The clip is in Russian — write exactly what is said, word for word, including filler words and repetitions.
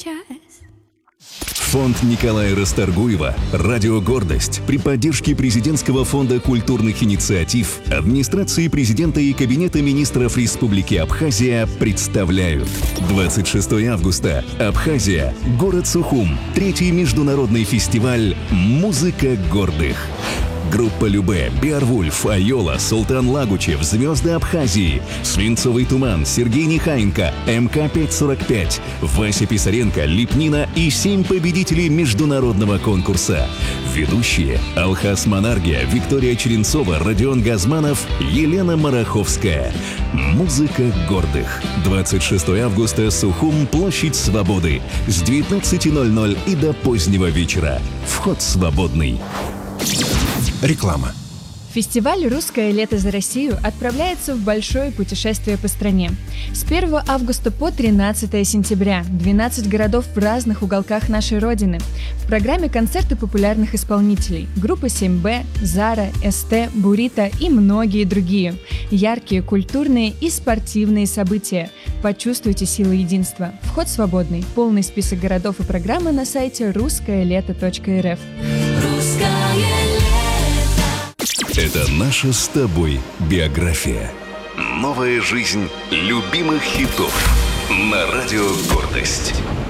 сейчас. Фонд Николая Расторгуева «Радио Гордость» при поддержке Президентского фонда культурных инициатив, администрации президента и Кабинета министров Республики Абхазия представляют. двадцать шестого августа. Абхазия. Город Сухум. Третий международный фестиваль «Музыка гордых». Группа Любэ, Беовульф, Айола, Султан Лагучев, Звезды Абхазии, Свинцовый туман, Сергей Нехаенко, эм ка пятьсот сорок пять, Вася Писаренко, Липнина и семь победителей международного конкурса. Ведущие Алхас Монаргия, Виктория Черенцова, Родион Газманов, Елена Мараховская. Музыка гордых. двадцать шестого августа. Сухум, площадь Свободы. С девятнадцати ноль-ноль и до позднего вечера. Вход свободный. Реклама. Фестиваль «Русское лето за Россию» отправляется в большое путешествие по стране. С первого августа по тринадцатого сентября двенадцать городов в разных уголках нашей Родины. В программе концерты популярных исполнителей – группы семь бэ, Зара, эс тэ, Бурито и многие другие. Яркие, культурные и спортивные события. Почувствуйте силу единства. Вход свободный. Полный список городов и программы на сайте русское лето точка эр эф. Это наша с тобой биография. Новая жизнь любимых хитов на радио «Гордость».